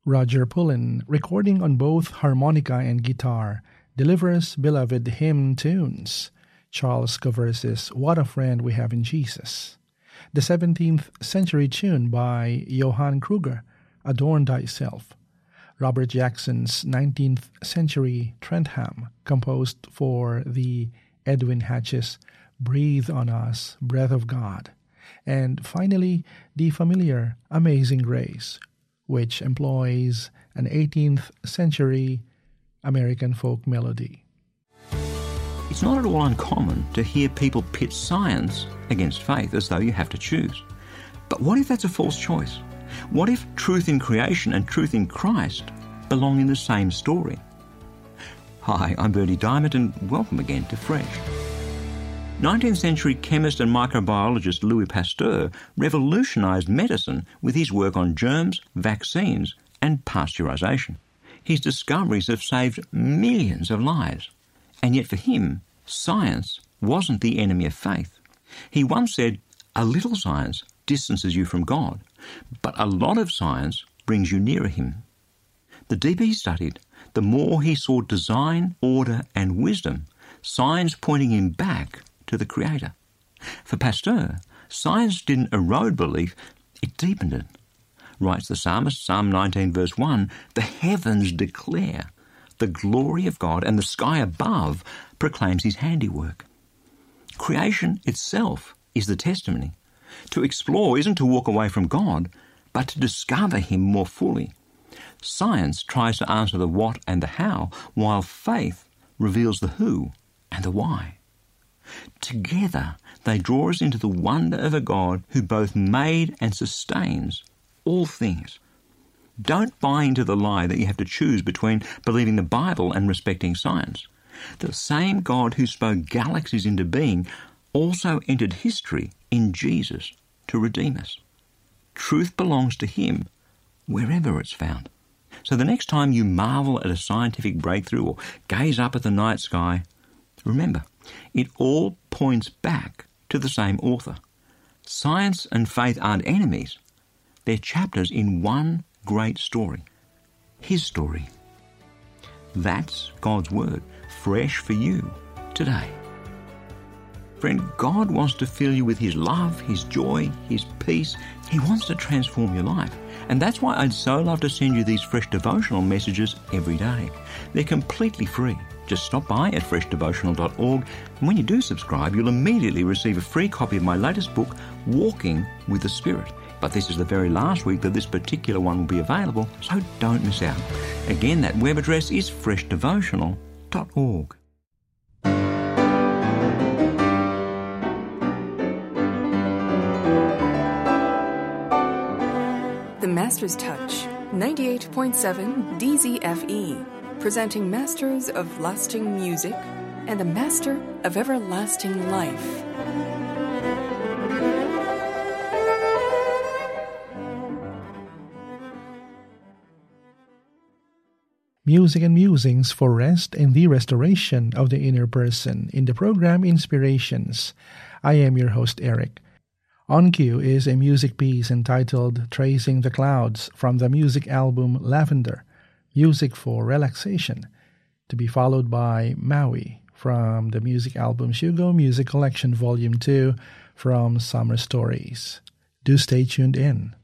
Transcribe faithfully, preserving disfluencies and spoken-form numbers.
Roger Pullen, recording on both harmonica and guitar, delivers beloved hymn tunes. Charles covers What a Friend We Have in Jesus. The seventeenth century tune by Johann Kruger, Adorn Thyself. Robert Jackson's nineteenth century Trentham, composed for the Edwin Hatch's Breathe on Us, Breath of God. And finally, the familiar Amazing Grace, which employs an eighteenth century American folk melody. It's not at all uncommon to hear people pit science against faith as though you have to choose. But what if that's a false choice? What if truth in creation and truth in Christ belong in the same story? Hi, I'm Bernie Diamond and welcome again to Fresh. nineteenth century chemist and microbiologist Louis Pasteur revolutionised medicine with his work on germs, vaccines and pasteurisation. His discoveries have saved millions of lives. And yet for him, science wasn't the enemy of faith. He once said, "A little science distances you from God, but a lot of science brings you nearer him." The deeper he studied, the more he saw design, order and wisdom, signs pointing him back to the Creator. For Pasteur, science didn't erode belief, it deepened it. Writes the psalmist, Psalm nineteen verse one, "The heavens declare the glory of God, and the sky above proclaims his handiwork." Creation itself is the testimony. To explore isn't to walk away from God, but to discover him more fully. Science tries to answer the what and the how, while faith reveals the who and the why. Together, they draw us into the wonder of a God who both made and sustains all things. Don't buy into the lie that you have to choose between believing the Bible and respecting science. The same God who spoke galaxies into being also entered history in Jesus to redeem us. Truth belongs to him wherever it's found. So the next time you marvel at a scientific breakthrough or gaze up at the night sky, remember, it all points back to the same author. Science and faith aren't enemies. They're chapters in one great story. His story. That's God's Word, fresh for you today. Friend, God wants to fill you with his love, his joy, his peace. He wants to transform your life. And that's why I'd so love to send you these fresh devotional messages every day. They're completely free. Just stop by at fresh devotional dot org, and when you do subscribe, you'll immediately receive a free copy of my latest book, Walking with the Spirit. But this is the very last week that this particular one will be available, so don't miss out. Again, that web address is fresh devotional dot org. The Master's Touch, ninety-eight point seven D Z F E, presenting Masters of Lasting Music and the Master of Everlasting Life. Music and musings for rest and the restoration of the inner person in the program Inspirations. I am your host, Eric. On cue is a music piece entitled Tracing the Clouds from the music album Lavender, Music for Relaxation, to be followed by Maui from the music album Shugo Music Collection Volume two from Summer Stories. Do stay tuned in.